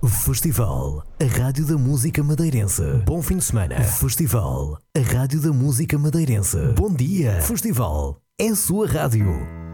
Festival, a Rádio da Música Madeirense. Bom fim de semana. Festival, a Rádio da Música Madeirense. Bom dia. Festival, é a sua rádio.